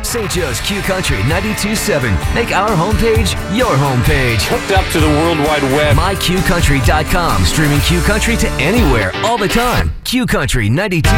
St. Joe's Q Country 92.7. Make our homepage your homepage. Hooked up to the World Wide Web. MyQCountry.com. Streaming Q Country to anywhere, all the time. Q Country 92.